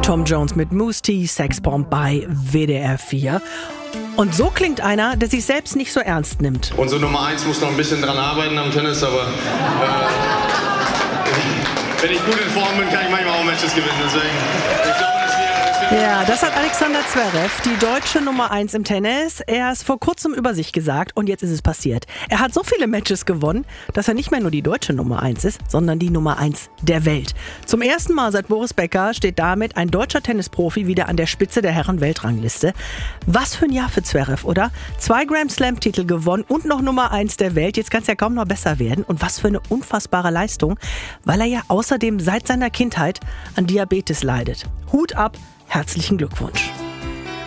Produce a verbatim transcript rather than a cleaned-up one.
Tom Jones mit Moose T, Sexbomb bei W D R vier. Und so klingt einer, der sich selbst nicht so ernst nimmt. Unsere Nummer eins muss noch ein bisschen dran arbeiten am Tennis, aber äh, wenn ich gut in Form bin, kann ich manchmal auch Matches gewinnen. Deswegen, ich glaube, dass wir, dass wir Ja, das hat Alexander Zverev, die deutsche Nummer eins im Tennis, erst vor kurzem über sich gesagt und jetzt ist es passiert. Er hat so viele Matches gewonnen, dass er nicht mehr nur die deutsche Nummer eins ist, sondern die Nummer eins der Welt. Zum ersten Mal seit Boris Becker steht damit ein deutscher Tennisprofi wieder an der Spitze der Herren-Weltrangliste. Was für ein Jahr für Zverev, oder? Zwei Grand-Slam-Titel gewonnen und noch Nummer eins der Welt. Jetzt kann es ja kaum noch besser werden. Und was für eine unfassbare Leistung, weil er ja außerdem seit seiner Kindheit an Diabetes leidet. Hut ab, herzlichen Glückwunsch.